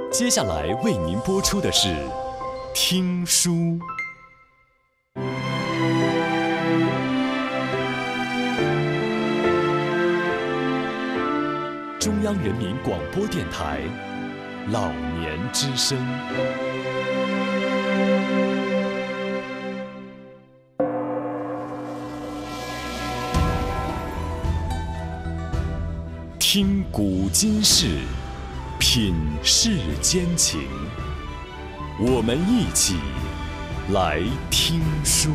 接下来为您播出的是《听书》。中央人民广播电台老年之声。听古今事，品世间情，我们一起来听书。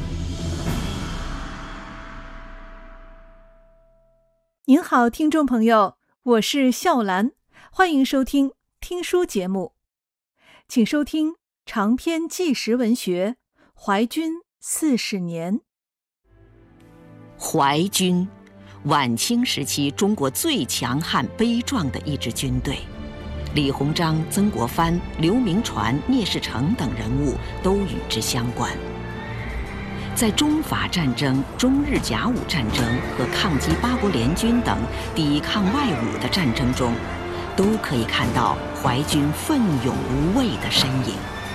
您好，听众朋友，我是笑兰，欢迎收听听书节目，请收听长篇纪实文学《淮军40年》。 淮军，晚清时期中国最强悍悲壮的一支军队，李鸿章、曾国藩、刘铭传、聂士成等人物都与之相关。在中法战争、中日甲午战争和抗击八国联军等抵抗外侮的战争中，都可以看到淮军奋勇无畏的身影。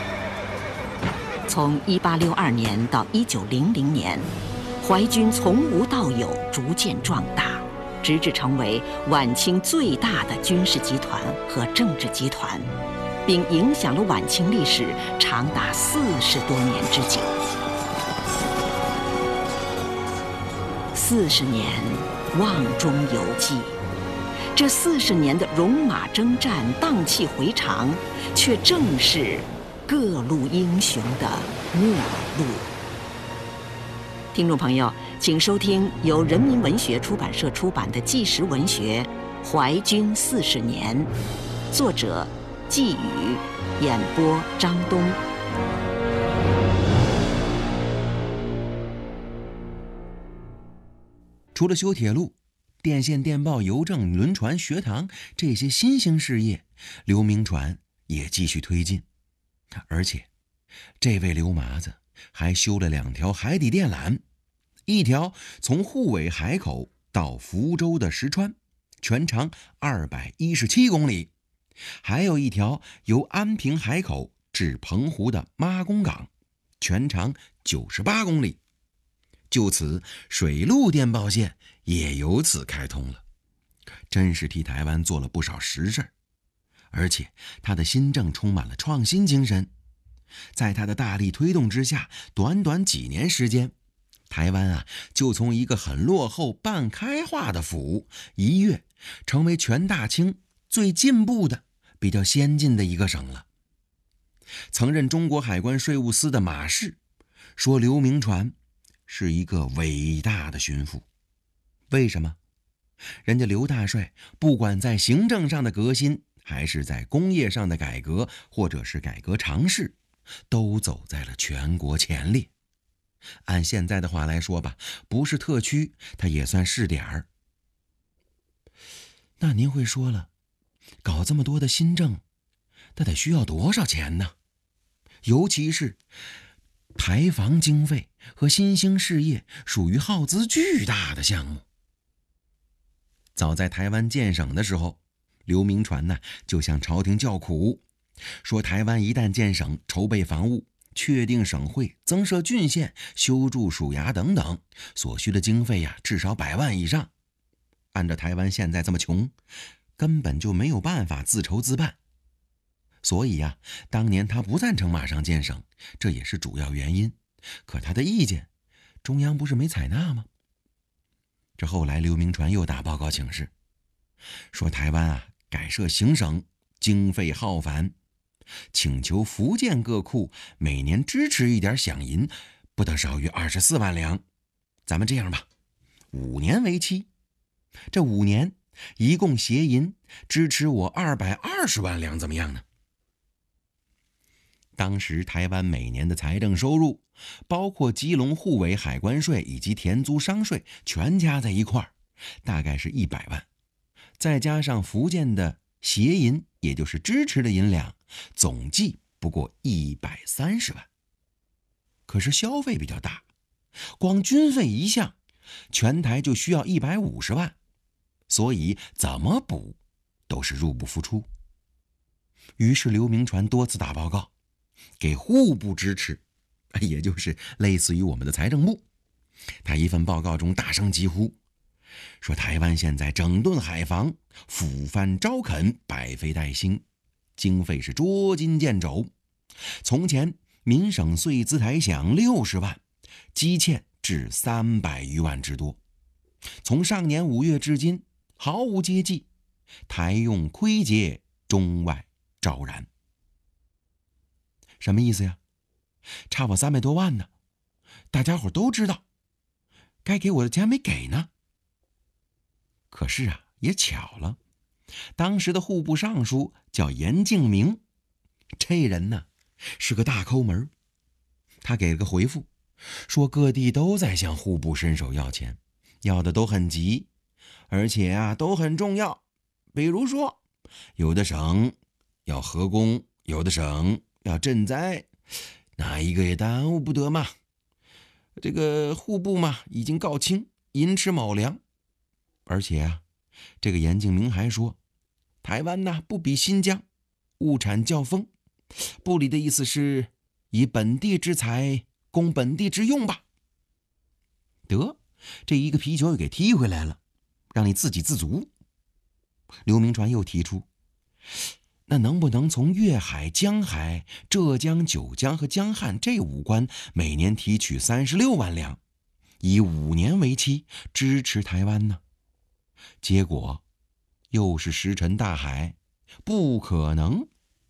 从1862年到1900年，淮军从无到有，逐渐壮大，直至成为晚清最大的军事集团和政治集团，并影响了晚清历史长达40多年之久。40年瓮中有记，这40年的戎马征战、荡气回肠，却正是各路英雄的末路。听众朋友，请收听由人民文学出版社出版的纪实文学《淮军40年》，作者季宇，演播张东。 除了修铁路、电线、电报、邮政、轮船、学堂这些新兴事业，刘铭传也继续推进。而且这位刘麻子还修了2条海底电缆，一条从沪尾海口到福州的石川，全长217公里，还有一条由安平海口至澎湖的妈宫港，全长98公里。就此，水陆电报线也由此开通了，真是替台湾做了不少实事。而且他的新政充满了创新精神，在他的大力推动之下，短短几年时间，台湾就从一个很落后半开化的府，一跃成为全大清最进步的、比较先进的一个省了。曾任中国海关税务司的马氏说，刘铭传是一个伟大的巡抚。为什么？人家刘大帅不管在行政上的革新，还是在工业上的改革，或者是改革常识，都走在了全国前列。按现在的话来说吧，不是特区，他也算是点儿。那您会说了，搞这么多的新政，那得需要多少钱呢？尤其是台防经费和新兴事业属于耗资巨大的项目。早在台湾建省的时候，刘铭传就向朝廷叫苦，说台湾一旦建省，筹备防务、确定省会、增设郡县、修筑署衙等等，所需的经费至少100万以上。按照台湾现在这么穷，根本就没有办法自筹自办。所以当年他不赞成马上建省，这也是主要原因。可他的意见，中央不是没采纳吗？这后来刘铭传又打报告请示，说台湾改设行省经费浩繁，请求福建各库每年支持一点饷银，不得少于24万两。咱们这样吧，5年为期，这5年一共协银支持我220万两，怎么样呢？当时台湾每年的财政收入，包括基隆沪尾海关税以及田租商税全加在一块儿，大概是100万，再加上福建的协银，也就是支持的银两，总计不过130万。可是消费比较大，光军费一项，全台就需要150万，所以怎么补都是入不敷出。 于是刘铭传多次打报告给户部支持，也就是类似于我们的财政部。他一份报告中大声疾呼，说台湾现在整顿海防，抚番招垦，百废待兴，经费是捉襟见肘。从前民省岁资台饷60万，积欠至300余万之多。从上年5月至今，毫无接济，台用亏竭，中外昭然。什么意思呀？差我300多万呢，大家伙都知道，该给我的钱没给呢。可是啊，也巧了，当时的户部尚书叫严敬明，这人呢是个大抠门。他给了个回复，说各地都在向户部伸手要钱，要的都很急，而且啊都很重要。比如说，有的省要河工，有的省要赈灾，哪一个也耽误不得嘛。这个户部嘛已经告罄，寅吃卯粮。而且啊，这个严敬明还说，台湾呢不比新疆，物产较丰，部里的意思是以本地之财供本地之用吧。得，这一个皮球又给踢回来了，让你自给自足。刘铭传又提出，那能不能从粤海、江海、浙江、九江和江汉这5关每年提取36万两，以5年为期支持台湾呢？结果又是石沉大海，不可能。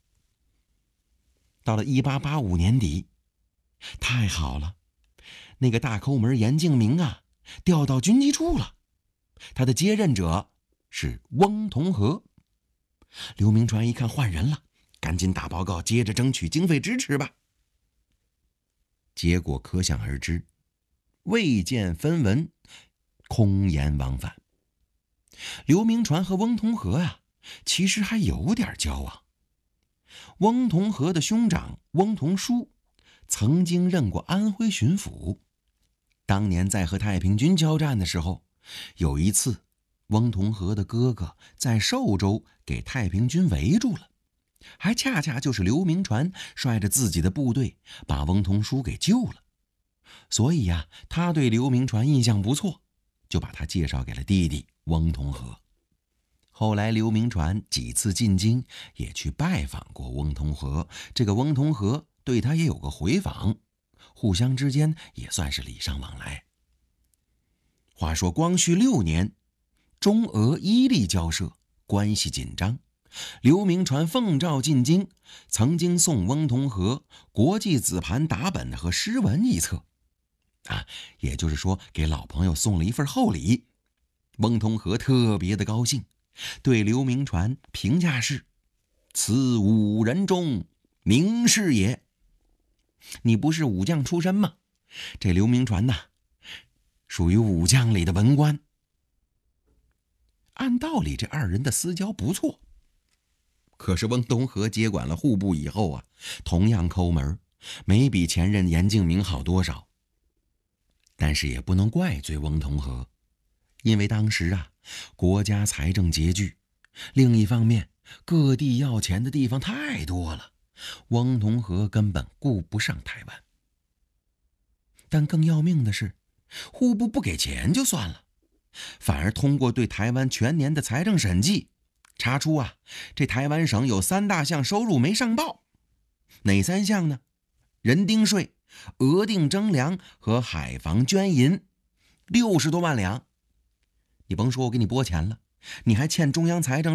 到了1885年底，太好了，那个大抠门严敬明啊调到军机处了，他的接任者是翁同龢。刘铭传一看换人了，赶紧打报告，接着争取经费支持吧。结果可想而知，未见分文，空言往返。刘铭传和翁同龢啊，其实还有点交往。翁同龢的兄长翁同书曾经任过安徽巡抚，当年在和太平军交战的时候，有一次翁同龢的哥哥在寿州给太平军围住了，还恰恰就是刘铭传率着自己的部队把翁同书给救了。所以呀，他对刘铭传印象不错，就把他介绍给了弟弟翁同龢。后来刘铭传几次进京，也去拜访过翁同龢，这个翁同龢对他也有个回访，互相之间也算是礼尚往来。话说光绪6年，中俄伊利交涉，关系紧张。刘铭传奉诏进京，曾经送翁同龢国际紫盘打本和诗文一册，也就是说给老朋友送了一份厚礼。翁同龢特别的高兴，对刘铭传评价是：此武人中名士也。你不是武将出身吗？这刘铭传呐，属于武将里的文官。按道理这二人的私交不错，可是翁同龢接管了户部以后啊，同样抠门，没比前任严敬明好多少。但是也不能怪罪翁同龢，因为当时啊国家财政拮据，另一方面各地要钱的地方太多了，翁同龢根本顾不上台湾。但更要命的是，户部不给钱就算了，反而通过对台湾全年的财政审计，查出啊这台湾省有3大项收入没上报。哪3项呢？人丁税、额定征粮和海防捐银，60多万两。你甭说我给你拨钱了，你还欠中央财政